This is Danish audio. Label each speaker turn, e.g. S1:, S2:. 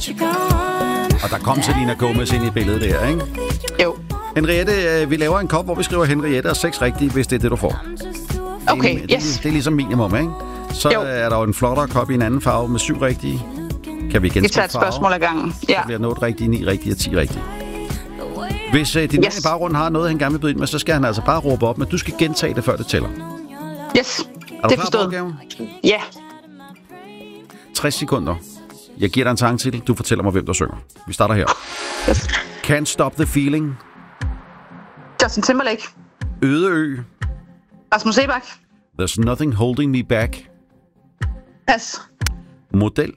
S1: Og der kom Selena Gomez ind i billedet der, ikke?
S2: Jo.
S1: Henriette, vi laver en kop, hvor vi skriver Henriette og 6 rigtige, hvis det er det, du får.
S2: Okay, yes.
S1: Det er ligesom minimum, ikke? Så
S2: jo.
S1: Er der jo en flottere kop i en anden farve med 7 rigtige. Kan vi igen
S2: vi tager et spørgsmål ad gangen. Ja.
S1: Så bliver 8 rigtige, 9 rigtige og 10 rigtige. Hvis din mand i baggrunden har noget, han gerne vil byde ind med, så skal han altså bare råbe op, men du skal gentage det, før det tæller.
S2: Yes, det er forstået. Ja.
S1: 60 sekunder. Jeg giver dig en sangtitel. Du fortæller mig, hvem der synger. Vi starter her.
S2: Yes.
S1: Can't Stop the Feeling.
S2: Justin Timberlake.
S1: Øde Ø.
S2: Rasmus Sebak.
S1: There's Nothing Holding Me Back.
S2: Pas.
S1: Model.